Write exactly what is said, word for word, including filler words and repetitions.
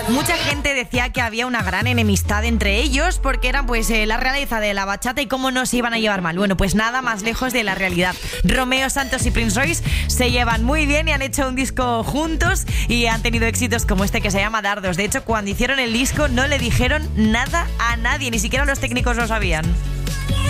Mucha gente decía que había una gran enemistad entre ellos porque eran pues eh, la realeza de la bachata y cómo no se iban a llevar mal. Bueno, pues nada más lejos de la realidad. Romeo Santos y Prince Royce se llevan muy bien y han hecho un disco juntos y han tenido éxitos como este que se llama Dardos. De hecho, cuando hicieron el disco no le dijeron nada a nadie, ni siquiera los técnicos lo sabían.